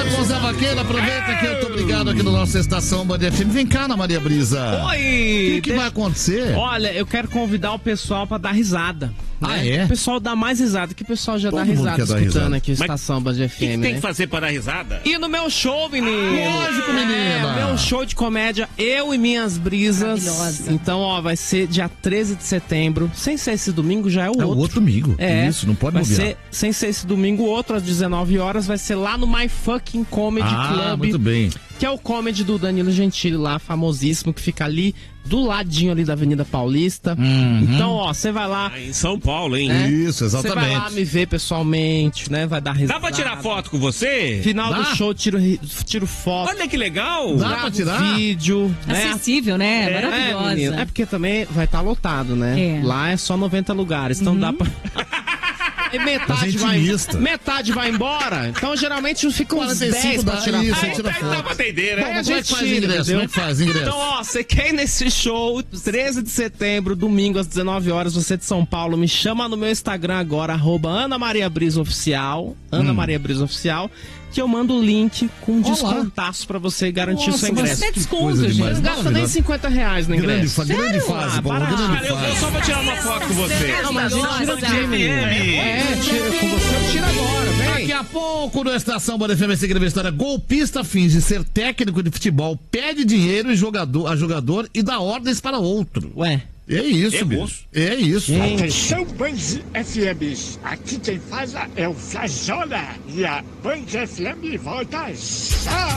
com o Zé Vaqueiro, aproveita que eu tô ligado aqui no nosso Estação Band FM. Vem cá, Ana Maria Brisa. Oi! O que vai acontecer? Olha, eu quero convidar o pessoal pra dar risada. Ah, né? é? O pessoal dá mais risada, que o pessoal já Todo dá mundo risada quer dar escutando risada. aqui a Estação Band FM, O que tem né? que fazer para dar risada? E no meu show, menino. Lógico, menina. Meu show de comédia, Eu e Minhas Brisas. Maravilhosa. Então, ó, vai ser dia 13 de setembro. Sem ser esse domingo, já é o É o outro. outro domingo. É, Isso, não pode vai bobear. ser, sem ser esse domingo, outro às 19 horas, vai ser lá no My Fucking Comedy Club. Muito bem. Que é o comedy do Danilo Gentili lá, famosíssimo, que fica ali do ladinho ali da Avenida Paulista. Então, ó, você vai lá, Em São Paulo, hein? né? Isso, Você vai lá exatamente. me ver pessoalmente, né? Vai dar risada. Dá pra tirar foto com você? Final Dá? do show, tiro foto. Olha que legal! Dá gravo pra tirar? vídeo, né? Acessível, né? Maravilhosa. menino. É porque também vai estar lotado, né? É. Lá é só 90 lugares, então dá pra... E Mas é intimista. metade vai embora, então geralmente fica uns 45 10 pra dá tirar isso, foto. Aí tira dá foto. pra entender, Bom, né? mas como é que faz tira, ingresso? entendeu? Como é que faz ingresso? Então, ó, você quer ir nesse show, 13 de setembro, domingo às 19 horas, você de São Paulo, me chama no meu Instagram agora, @Ana Maria Brisa Oficial, Ana Maria Brisa Oficial, que eu mando o link com um Olá. descontaço pra você garantir Nossa, seu mas ingresso. Até que desconto, coisa gente. demais. Não gasta nem Maravilhoso. R$50 no ingresso. Grande fase, Paulo, barato. grande Cara, eu fase. só vou tirar uma foto com você. Não, mas a gente tira Maravilhosa. aqui, menino. Tira com você, tira agora, Daqui vem. a pouco no Estação Band FM, essa incrível história. Golpista finge ser técnico de futebol, pede dinheiro a jogador e dá ordens para outro. Ué. É isso, É bicho. É isso. Atenção, Band FM. Aqui quem fala é o Flajola. E a Band FM volta já.